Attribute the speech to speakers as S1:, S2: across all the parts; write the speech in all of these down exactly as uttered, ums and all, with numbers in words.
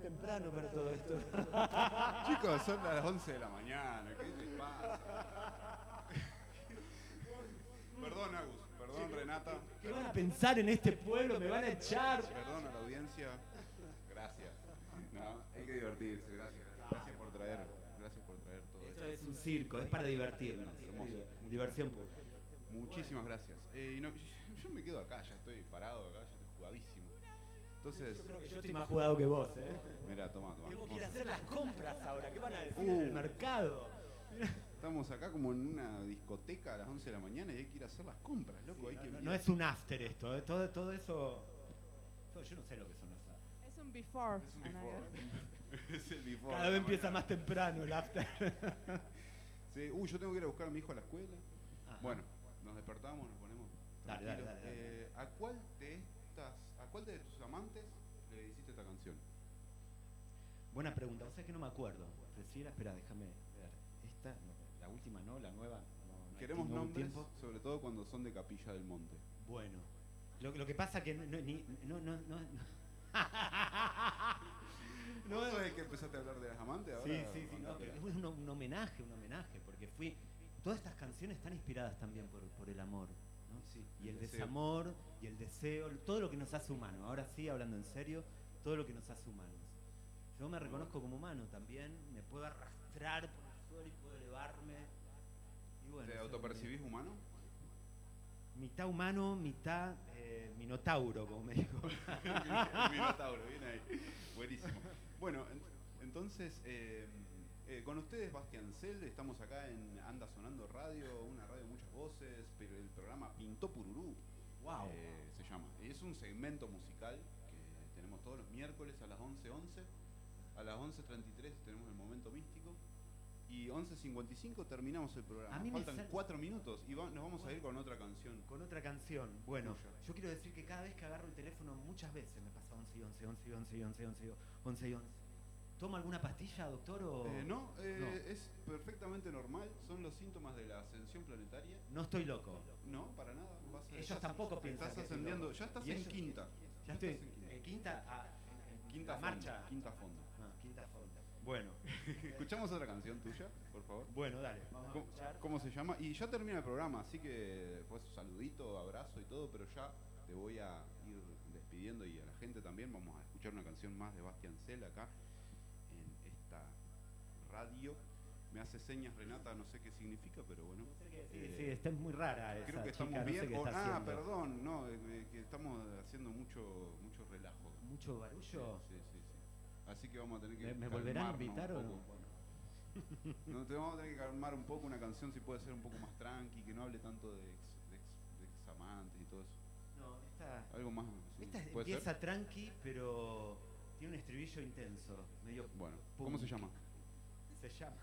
S1: temprano para todo esto.
S2: Chicos, son las once de la mañana, ¿qué les pasa? Perdón, Agus, perdón, Renata.
S1: ¿Qué van a pensar en este pueblo? ¿Me van a echar?
S2: Perdón a la audiencia. Gracias. No, hay que divertirse, gracias. Gracias por traer, gracias por traer todo
S1: Esto
S2: esto.
S1: es un circo, es para divertirnos.
S2: Hermoso.
S1: Diversión pura.
S2: Muchísimas gracias. Eh, y no, yo me quedo acá, ya estoy parado acá, ya estoy jugadísimo. Entonces,
S1: Yo creo que yo estoy más jugado que vos, ¿eh?
S2: mira, toma, toma.
S1: Tengo que ir a hacer las compras ahora. ¿Qué van a decir
S2: Uh.
S1: en el mercado?
S2: Estamos acá como en una discoteca a las once de la mañana y hay que ir a hacer las compras, loco. hay
S1: No,
S2: que
S1: no, no es un after esto, ¿eh? todo, todo eso... todo- yo no sé lo que son los after.
S3: Es un before.
S2: Es un
S3: Anaga.
S2: before. Es el before.
S1: Cada
S2: de
S1: vez
S2: la
S1: empieza
S2: mañana.
S1: más temprano el after.
S2: Sí, uy, yo tengo que ir a buscar a mi hijo a la escuela.
S1: Ajá.
S2: Bueno, nos despertamos, nos ponemos
S1: Dale, dale,
S2: tranquilos.
S1: dale, dale.
S2: Eh, ¿A cuál de estas, a cuál de tus amantes le hiciste esta canción?
S1: Buena pregunta, vos sabés que no me acuerdo. Prefiera, espera, déjame ver. Esta, no, la última no, la nueva. No, no hay
S2: Queremos
S1: ti- no hubo
S2: nombres,
S1: tiempo.
S2: sobre todo cuando son de Capilla del Monte.
S1: Bueno, lo, lo que pasa que no, no, ni- no, no, no, no.
S2: ¿No sabes que empezaste a hablar de las amantes ahora?
S1: Sí, sí, sí, no,
S2: Contate.
S1: pero es un, un homenaje, un homenaje, porque fui. Todas estas canciones están inspiradas también por, por el amor, ¿no?
S2: Sí,
S1: Y el,
S2: el deseo.
S1: desamor, y el deseo, todo lo que nos hace humanos. Ahora sí, hablando en serio, todo lo que nos hace humanos. Yo me reconozco como humano también, me puedo arrastrar por el suelo y puedo elevarme. Y bueno,
S2: ¿Te
S1: soy
S2: autopercibís humano?
S1: mitad humano, mitad eh, minotauro, como me dijo.
S2: Minotauro, bien ahí. Buenísimo. Bueno, en- entonces, eh, eh, con ustedes, Bastian Cel, estamos acá en Anda Sonando Radio, una radio de muchas voces, pero el programa Pintó Pururú.
S1: Wow.
S2: eh, se llama. Es un segmento musical que tenemos todos los miércoles a las once once. A las once treinta y tres tenemos el momento místico. Y once cincuenta y cinco terminamos el programa.
S1: A mí me
S2: Faltan
S1: sal-
S2: cuatro minutos y va- nos vamos a ir con otra canción.
S1: Con otra canción. Bueno,
S2: Tuya.
S1: yo quiero decir que cada vez que agarro el teléfono, muchas veces me pasa once y once, once y once y once y once, once y once. ¿Toma alguna pastilla, doctor? O...
S2: Eh, no, eh,
S1: No.
S2: es perfectamente normal. Son los síntomas de la ascensión planetaria.
S1: No estoy loco.
S2: No, para nada. Vas a-
S1: Ellos
S2: estás-
S1: tampoco piensan
S2: Estás
S1: que estoy
S2: ascendiendo.
S1: loco.
S2: Ya estás
S1: Y
S2: en
S1: ellos-
S2: quinta.
S1: Ya estoy
S2: estás en quinta.
S1: en quinta, ah, en- en
S2: Quinta
S1: la
S2: fondo,
S1: marcha.
S2: Quinta fondo.
S1: Ah, quinta fondo. Bueno,
S2: Escuchamos otra canción tuya, por favor.
S1: bueno, dale. Vamos a
S2: ¿Cómo,
S1: escuchar.
S2: cómo se llama? Y ya termina el programa, así que pues saludito, abrazo y todo, pero ya te voy a ir despidiendo y a la gente también. Vamos a escuchar una canción más de Bastian Cel acá en esta radio. Me hace señas Renata, no sé qué significa, pero bueno.
S1: Sí,
S2: Eh,
S1: sí, está muy rara esa
S2: Creo que
S1: chica,
S2: estamos
S1: no sé
S2: bien.
S1: qué
S2: o-
S1: está
S2: ah,
S1: haciendo.
S2: perdón, no, eh, que estamos haciendo mucho mucho relajo.
S1: ¿Mucho barullo?
S2: Sí, sí, sí, sí. Así que vamos a tener que
S1: ¿Me, me volverán a
S2: calmarnos
S1: invitar
S2: un
S1: o no?
S2: poco. No, te vamos a tener que calmar un poco una canción, si puede ser un poco más tranqui, que no hable tanto de ex, de ex, de ex amantes y todo eso.
S1: No, esta,
S2: Algo más. sí,
S1: esta
S2: ¿puede ser?
S1: empieza tranqui, pero tiene un estribillo intenso, medio
S2: Bueno, ¿cómo se
S1: punk.
S2: llama?
S1: Se llama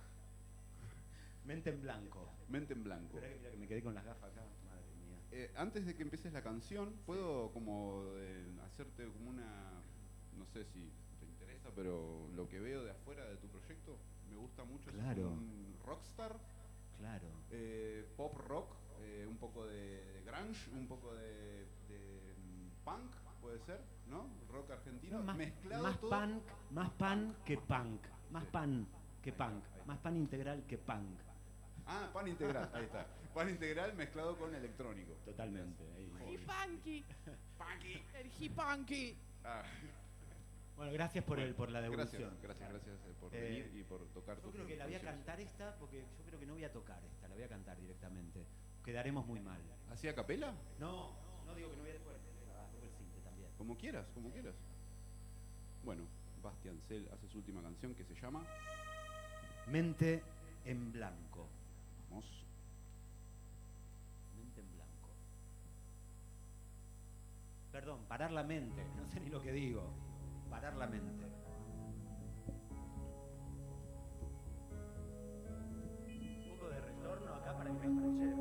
S1: Mente en Blanco.
S2: Mente en blanco.
S1: Esperá que, mira que me quedé con las gafas acá, madre mía.
S2: Eh, antes de que empieces la canción, ¿puedo como eh, hacerte como una, no sé si te interesa, pero lo que veo de afuera de tu proyecto me gusta mucho?
S1: Claro.
S2: Es un rockstar,
S1: Claro.
S2: eh, pop rock, eh, un poco de, de grunge, un poco de, de, mm, punk, puede ser, ¿no? Rock argentino,
S1: No, más,
S2: mezclado
S1: más
S2: todo.
S1: punk, más pan que punk. Más
S2: Sí.
S1: pan que
S2: Ahí está,
S1: punk.
S2: ahí está.
S1: Más pan integral que punk.
S2: Ah, pan integral, ahí está. Pan integral mezclado con electrónico.
S1: Totalmente. ahí.
S3: Hipanqui.
S2: Punky.
S3: El hipanqui.
S2: Ah,
S1: Bueno, gracias por el por la
S2: gracias,
S1: devolución.
S2: gracias, gracias eh, por
S1: Eh,
S2: venir y por tocar
S1: Yo
S2: tus
S1: creo que la voy a
S2: canciones.
S1: cantar esta porque yo creo que no voy a tocar esta, la voy a cantar directamente. Quedaremos muy mal.
S2: ¿Hacía capela?
S1: No, no digo que no voy a después. Toco el cinte también.
S2: Como quieras, como quieras. Bueno, Bastian Cel hace su última canción que se llama
S1: Mente en blanco.
S2: Vamos.
S1: Mente en blanco. Perdón, parar la mente. No sé ni lo que digo. Parar la mente. Un poco de retorno acá para que me escuche.